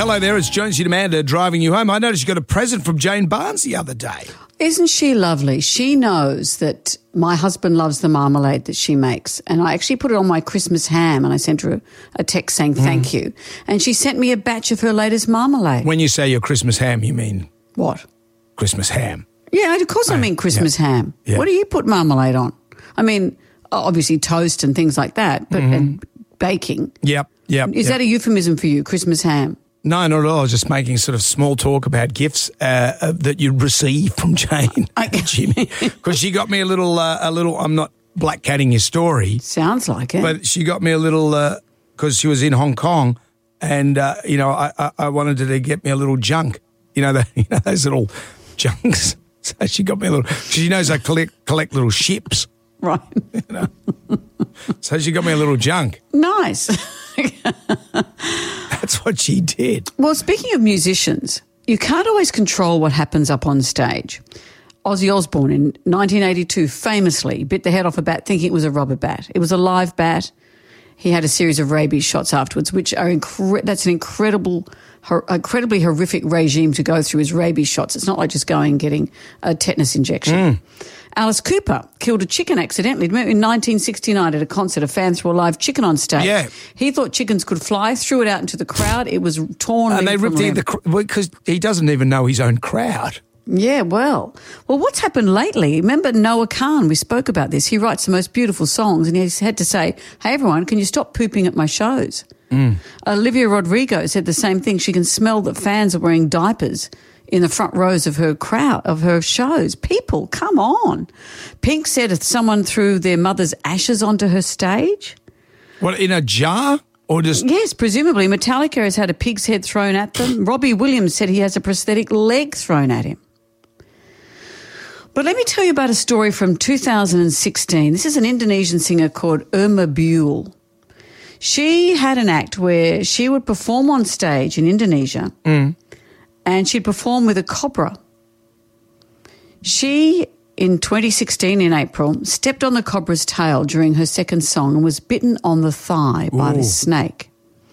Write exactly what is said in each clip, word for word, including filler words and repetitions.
Hello there, it's Jonesy and Amanda driving you home. I noticed you got a present from Jane Barnes the other day. Isn't she lovely? She knows that my husband loves the marmalade that she makes. And I actually put it on my Christmas ham and I sent her a, a text saying thank mm. you. And she sent me a batch of her latest marmalade. When you say your Christmas ham, you mean? What? Christmas ham. Yeah, of course I mean Christmas yeah. ham. Yeah. What do you put marmalade on? I mean, obviously toast and things like that, but mm-hmm. and baking. Yep, yep. Is yep. that a euphemism for you, Christmas ham? No, not at all. I was just making sort of small talk about gifts uh, uh, that you received from Jane, Jimmy, because she got me a little, uh, a little. I'm not black catting your story. Sounds like it. But she got me a little because uh, she was in Hong Kong, and uh, you know, I, I, I wanted her to get me a little junk. You know, the, you know those little junks. So she got me a little. She knows I collect collect little ships. Right. You know? So she got me a little junk. Nice. That's what she did. Well, speaking of musicians, you can't always control what happens up on stage. Ozzy Osbourne in nineteen eighty-two famously bit the head off a bat thinking it was a rubber bat. It was a live bat. He had a series of rabies shots afterwards, which are incre- that's an incredible, hor- incredibly horrific regime to go through, is rabies shots. It's not like just going and getting a tetanus injection. Mm. Alice Cooper killed a chicken accidentally. In nineteen sixty-nine at a concert, a fan threw a live chicken on stage. Yeah. He thought chickens could fly, threw it out into the crowd. It was torn. And they ripped the, the because he doesn't even know his own crowd. Yeah, well. Well, what's happened lately? Remember Noah Kahan? We spoke about this. He writes the most beautiful songs and he's had to say, hey, everyone, can you stop pooping at my shows? Mm. Olivia Rodrigo said the same thing. She can smell that fans are wearing diapers in the front rows of her crowd, of her shows. People, come on. Pink said if someone threw their mother's ashes onto her stage. What, in a jar? Or just Yes, presumably. Metallica has had a pig's head thrown at them. Robbie Williams said he has a prosthetic leg thrown at him. But let me tell you about a story from two thousand sixteen. This is an Indonesian singer called Irma Buell. She had an act where she would perform on stage in Indonesia mm. and she'd perform with a cobra. She, in twenty sixteen, in April, stepped on the cobra's tail during her second song and was bitten on the thigh Ooh. by the snake.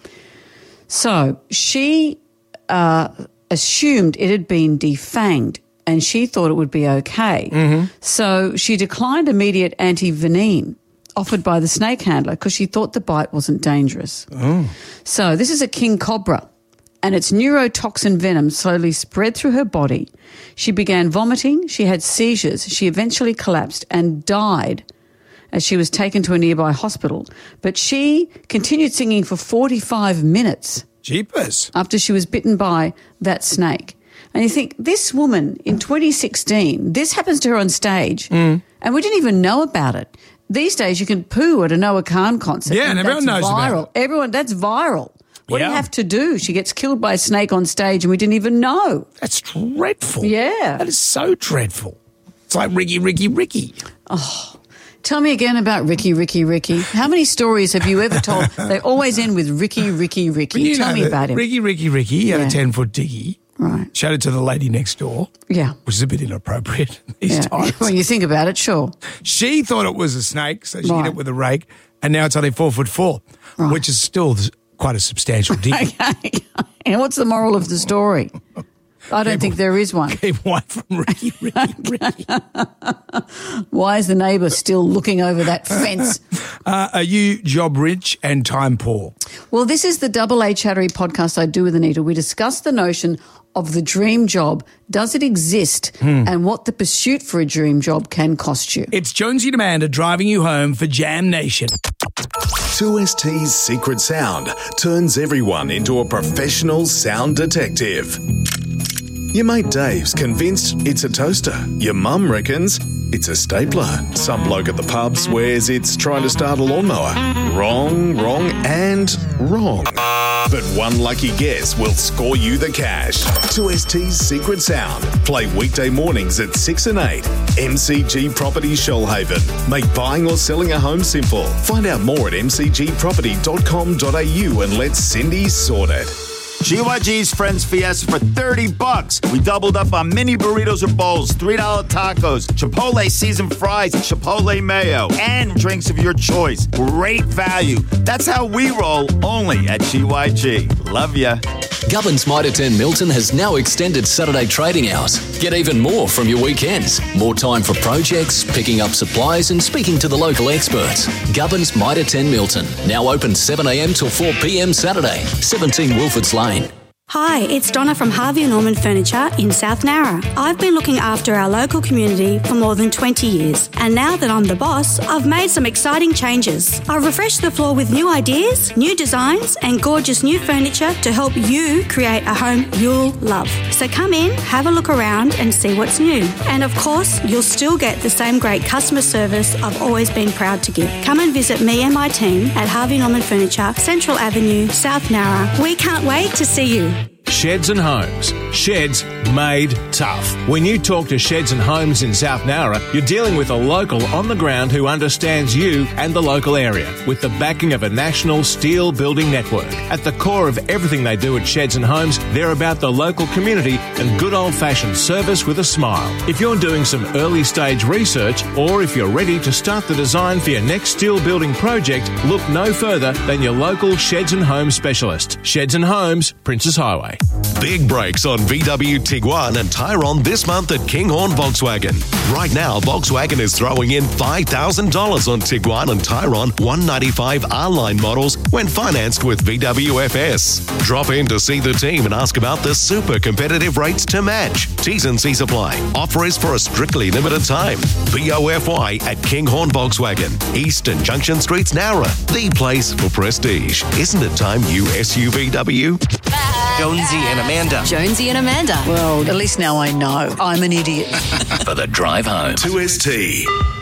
So she uh, assumed it had been defanged and she thought it would be okay. Mm-hmm. So she declined immediate anti-venin offered by the snake handler because she thought the bite wasn't dangerous. Oh. So this is a king cobra, and its neurotoxin venom slowly spread through her body. She began vomiting, she had seizures, she eventually collapsed and died as she was taken to a nearby hospital. But she continued singing for forty-five minutes. Jeepers. After she was bitten by that snake. And you think, this woman in twenty sixteen, this happens to her on stage, mm. and we didn't even know about it. These days you can poo at a Noah Kahan concert. Yeah, and, and everyone knows viral. about it. Everyone, that's viral. What yeah. do you have to do? She gets killed by a snake on stage and we didn't even know. That's dreadful. Yeah. That is so dreadful. It's like Ricky, Ricky, Ricky. Oh, tell me again about Ricky, Ricky, Ricky. How many stories have you ever told? They always end with Ricky, Ricky, Ricky. You tell me about him. Ricky, Ricky, Ricky had yeah. a ten-foot diggy. Right. Showed it to the lady next door. Yeah. Which is a bit inappropriate these yeah. times. When you think about it, sure. She thought it was a snake, so she right. hit it with a rake, and now it's only four foot four, right. which is still quite a substantial diggy. Okay. And what's the moral of the story? I don't keep, think there is one. Keep away from Ricky, Ricky, Ricky. Why is the neighbour still looking over that fence? Uh, are you job rich and time poor? Well, this is the Double A Chattery podcast I do with Anita. We discuss the notion of the dream job. Does it exist? Hmm. And what the pursuit for a dream job can cost you. It's Jonesy and Amanda driving you home for Jam Nation. two S T's secret sound turns everyone into a professional sound detective. Your mate Dave's convinced it's a toaster. Your mum reckons it's a stapler. Some bloke at the pub swears it's trying to start a lawnmower. Wrong, wrong, and wrong. But one lucky guess will score you the cash. two S T's secret sound. Play weekday mornings at six and eight. M C G Property Shoalhaven. Make buying or selling a home simple. Find out more at m c g property dot com dot a u and let Cindy sort it. G Y G's Friends Fiesta for thirty bucks. We doubled up on mini burritos or bowls, three dollar tacos, Chipotle seasoned fries, Chipotle mayo, and drinks of your choice. Great value. That's how we roll, only at G Y G. Love ya. Gubbins Mitre ten Milton has now extended Saturday trading hours. Get even more from your weekends. More time for projects, picking up supplies and speaking to the local experts. Gubbins Mitre ten Milton, now open seven a m till four p m Saturday, seventeen Wilfords Lane. Hi, it's Donna from Harvey and Norman Furniture in South Narra. I've been looking after our local community for more than twenty years, and now that I'm the boss, I've made some exciting changes. I've refreshed the floor with new ideas, new designs, and gorgeous new furniture to help you create a home you'll love. So come in, have a look around and see what's new. And of course, you'll still get the same great customer service I've always been proud to give. Come and visit me and my team at Harvey Norman Furniture, Central Avenue, South Narra. We can't wait to see you. Sheds and Homes. Sheds made tough. When you talk to Sheds and Homes in South Narra, you're dealing with a local on the ground who understands you and the local area, with the backing of a national steel building network. At the core of everything they do at Sheds and Homes, they're about the local community and good old-fashioned service with a smile. If you're doing some early stage research, or if you're ready to start the design for your next steel building project, look no further than your local Sheds and Homes specialist. Sheds and Homes, Princes Highway. Big breaks on V W Tiguan and Tyrone this month at Kinghorn Volkswagen. Right now, Volkswagen is throwing in five thousand dollars on Tiguan and Tyrone one ninety-five R-Line models when financed with V W F S. Drop in to see the team and ask about the super competitive rates to match. T's and C's apply. Offer is for a strictly limited time. B O F Y at Kinghorn Volkswagen. East and Junction Streets, Nowra. The place for prestige. Isn't it time you S U V W? Jonesy and Amanda. Jonesy and Amanda. Well, at least now I know I'm an idiot. For the drive home. two S T.